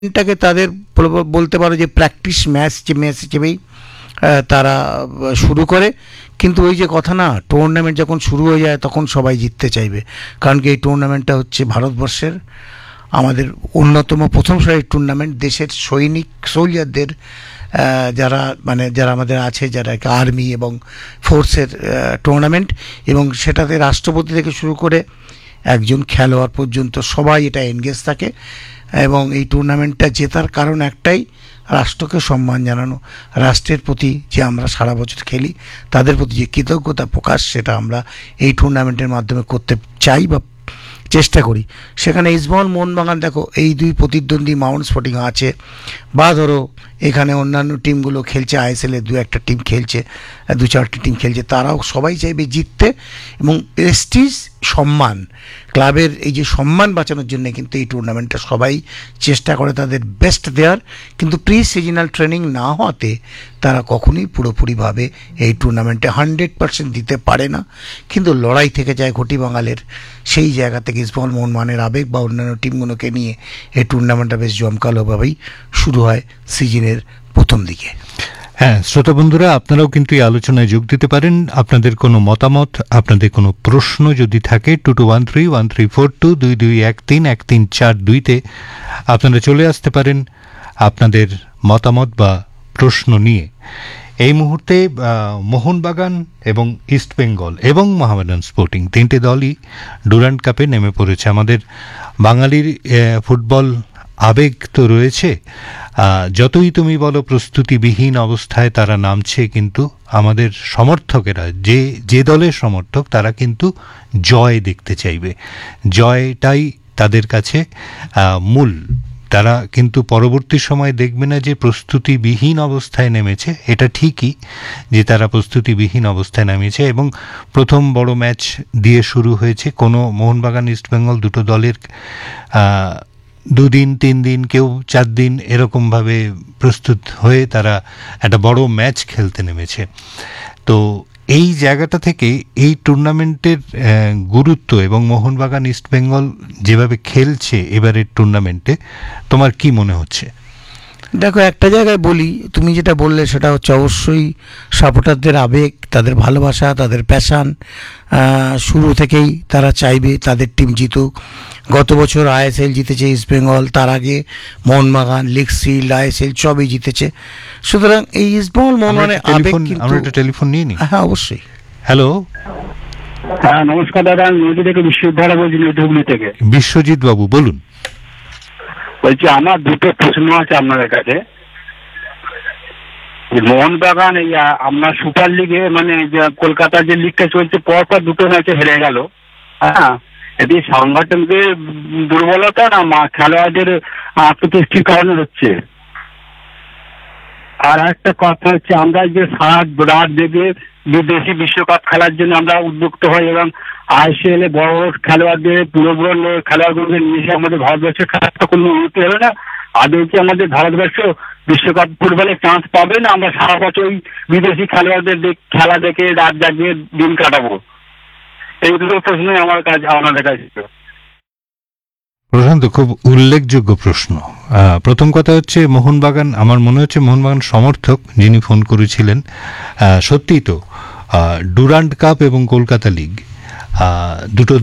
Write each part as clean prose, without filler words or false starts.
টাকে তাদের বলতে পারো যে প্র্যাকটিস ম্যাচ হিসেবেই তারা শুরু করে। কিন্তু ওই যে কথা না, টুর্নামেন্ট যখন শুরু হয়ে যায় তখন সবাই জিততে চাইবে, কারণ কি এই টুর্নামেন্টটা হচ্ছে ভারতবর্ষের আমাদের অন্যতম প্রথম সারির টুর্নামেন্ট। দেশের সৈনিক সোলজারদের যারা আমাদের আছে, যারা আর্মি এবং ফোর্সের টুর্নামেন্ট, এবং সেটাতে রাষ্ট্রপতি থেকে শুরু করে একজন খেলোয়াড় পর্যন্ত সবাই এটা এনগেজ থাকে। এবং এই টুর্নামেন্টটা জেতার কারণ একটাই, রাষ্ট্রকে সম্মান জানানো, রাষ্ট্রের প্রতি যে আমরা সারা বছর খেলি তাদের প্রতি যে কৃতজ্ঞতা প্রকাশ, সেটা আমরা এই টুর্নামেন্টের মাধ্যমে করতে চাই বা চেষ্টা করি। সেখানে ইস্টবেঙ্গল মোহনবাগান দেখো, এই দুই প্রতিদ্বন্দ্বী মাউন্ট স্পোর্টিং আছে, বা ধরো এখানে অন্যান্য টিমগুলো খেলছে, আইএসএল এর দু একটা টিম খেলছে, দু চারটি টিম খেলছে, তারাও সবাই চাইবে জিততে। এবং প্রেস্টিজ, সম্মান, ক্লাবের এই যে সম্মান বাঁচানোর জন্য কিন্তু এই টুর্নামেন্টটা সবাই চেষ্টা করে তাদের বেস্ট দেওয়ার। কিন্তু প্রি সিজনাল ট্রেনিং না হওয়াতে তারা কখনোই পুরোপুরিভাবে এই টুর্নামেন্টে 100% দিতে পারে না। কিন্তু লড়াই থেকে যায় ঘটি বাঙালের, সেই জায়গা থেকে ইস্টবেঙ্গল মোহনবাগানের আবেগ বা অন্যান্য টিমগুলোকে নিয়ে এই টুর্নামেন্টটা বেশ জমকালোভাবেই শুরু হয় সিজনের প্রথম দিকে। হ্যাঁ, শ্রোতা বন্ধুরা, আপনারাও কিন্তু এই আলোচনায় যোগ দিতে পারেন। আপনাদের কোনো মতামত, আপনাদের কোনো প্রশ্ন যদি থাকে 22131342 22131342-তে আপনারা চলে আসতে পারেন আপনাদের মতামত বা প্রশ্ন নিয়ে। এই মুহূর্তে মোহনবাগান এবং ইস্টবেঙ্গল এবং মোহামেডান স্পোর্টিং তিনটে দলই ডুরান্ড কাপে নেমে পড়েছে। আমাদের বাঙালির ফুটবল আবেগ তো রয়েছে, যতই তুমি বলো প্রস্তুতিবিহীন অবস্থায় তারা নামছে, কিন্তু আমাদের সমর্থকেরা, যে দলের সমর্থক, তারা কিন্তু জয় দেখতে চাইবে। জয়টাই তাদের কাছে মূল। তারা কিন্তু পরবর্তী সময় দেখবে না যে প্রস্তুতিবিহীন অবস্থায় নেমেছে। এটা ঠিকই যে তারা প্রস্তুতিবিহীন অবস্থায় নেমেছে, এবং প্রথম বড় ম্যাচ দিয়ে শুরু হয়েছে। কোনো মোহনবাগান ইস্টবেঙ্গল দুটো দলের 2 দিন 3 দিন, কেউ 4 দিন এরকমভাবে প্রস্তুত হয়ে তারা একটা বড় ম্যাচ খেলতে নেমেছে। তো এই জায়গাটা থেকে এই টুর্নামেন্টের গুরুত্ব এবং মোহনবাগান ইস্টবেঙ্গল যেভাবে খেলছে এবারের টুর্নামেন্টে, তোমার কি মনে হচ্ছে? দেখো, একটা জায়গায় বলি, তুমি যেটা বললে সেটা হচ্ছে অবশ্যই সাপোর্টারদের আবেগ, তাদের ভালোবাসা, তাদের প্যাশান। শুরু থেকেই তারা চাইবে তাদের টিম জিতুক। গত বছর আইএসএল জিতেছে ইস্টবেঙ্গল, তার আগে মোহনবাগান লিগ শিল্ড, আইএসএল সবই জিতেছে। সুতরাং এই ইস্টবেঙ্গল মোহনবাগানের আবেগ কিন্তু। আমরা একটা টেলিফোন নিয়ে নিই। হ্যাঁ, অবশ্যই। হ্যালো। হ্যাঁ, নমস্কার দাদা, আমি নদী থেকে বিশ্বজিৎ ধারা বলছি, হুগলি থেকে। বিশ্বজিৎ বাবু বলুন। বলছি, আমার দুটো প্রশ্ন আছে আপনাদের কাছে। মোহনবাগান এই আপনার সুপার লিগে, মানে কলকাতার যে লিগটা চলছে, পরপর দুটো ম্যাচে হেরে গেল। হ্যাঁ, এটি সাংগঠনিকের দুর্বলতা না খেলোয়াড়দের আত্মতুষ্টির কারণে হচ্ছে? আর একটা কথা হচ্ছে, আমরা যে সারা রাত দেখে বিদেশি বিশ্বকাপ খেলার জন্য আমরা উদ্যুক্ত হই, এবং আইসিএল এ বড় বড় খেলোয়াড়দের, পুরোপুরো খেলোয়াড়গুলোকে নিয়ে এসে আমাদের ভারতবর্ষের খেলাটা কোনো উন্নতি হলো না। আদৌ কি আমাদের ভারতবর্ষ বিশ্বকাপ ফুটবলের চান্স পাবে না? আমরা সারা বছর বিদেশি খেলোয়াড়দের খেলা দেখে রাত জাগিয়ে দিন কাটাবো? এই দুটো প্রশ্নই আমার কাছে, আপনাদের কাছে। প্রশান্ত, খুব উল্লেখযোগ্য প্রশ্ন। প্রথম কথা হচ্ছে, মোহনবাগান, আমার মনে হচ্ছে মোহনবাগান সমর্থক যিনি ফোন করেছিলেন, সত্যিই তো ডুরান্ড কাপ এবং কলকাতা লিগ দুটো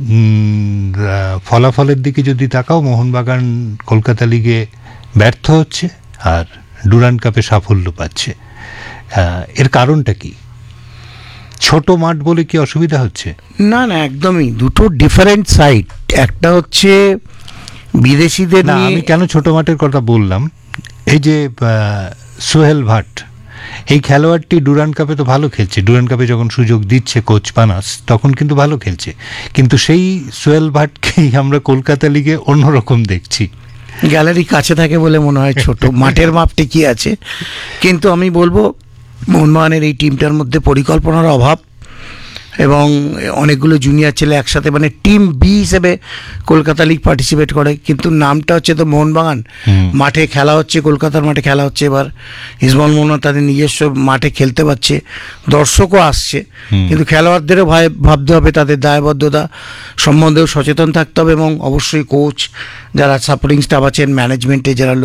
ফলাফলের দিকে যদি তাকাও, মোহনবাগান কলকাতা লিগে ব্যর্থ হচ্ছে আর ডুরান্ড কাপে সাফল্য পাচ্ছে। এর কারণটা কি? ছোট মাঠ বলে কি অসুবিধা হচ্ছে? না না, একদমই দুটো ডিফারেন্ট সাইড। একটা হচ্ছে বিদেশিদের নিয়ে। আমি কেন ছোট মাঠের কথা বললাম, এই যে সোহেল ভাট, এই খেলোয়াড়টি ডুরান্ড কাপে তো ভালো খেলছে। ডুরান্ড কাপে যখন সুযোগ দিচ্ছে কোচ পানাস, তখন কিন্তু ভালো খেলছে। কিন্তু সেই সোহেল ভাটকেই আমরা কলকাতা লিগে অন্যরকম দেখছি। গ্যালারি কাছে থাকে বলে মনে হয় ছোট, মাঠের মাপ ঠিকই আছে। কিন্তু আমি বলবো মোহনবাগানের এই টিমটার মধ্যে পরিকল্পনার অভাব। এবং অনেকগুলো জুনিয়র ছেলে একসাথে, মানে টিম বি হিসেবে কলকাতা লিগ পার্টিসিপেট করে, কিন্তু নামটা হচ্ছে তো মোহনবাগান। মাঠে খেলা হচ্ছে, কলকাতার মাঠে খেলা হচ্ছে, এবার ইস্টবেঙ্গল মোহনবাগান তাদের নিজস্ব মাঠে খেলতে পারছে, দর্শকও আসছে, কিন্তু খেলোয়াড়দেরও ভাবতে হবে, তাদের দায়বদ্ধতা সম্বন্ধেও সচেতন থাকতে হবে, এবং অবশ্যই কোচ, যারা সাপোর্টিং স্টাফ আছেন, ম্যানেজমেন্টে যারা